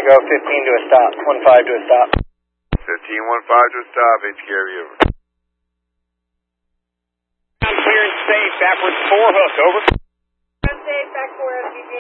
to go 15 to a stop, 15 to a stop. 15-15 to a stop, HK over. Clear and safe, backwards 4 hook, over. Safe, back 4 FGG.